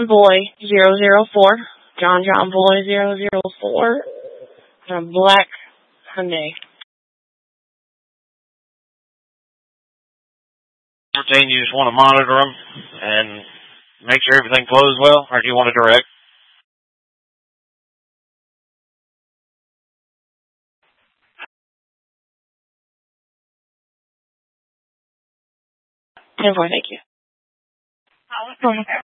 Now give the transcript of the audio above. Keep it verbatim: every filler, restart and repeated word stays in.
Boy zero zero four, John John Boy zero zero four, and a black Hyundai. fourteen, you just want to monitor them and make sure everything flows well, or do you want to direct? ten four, thank you.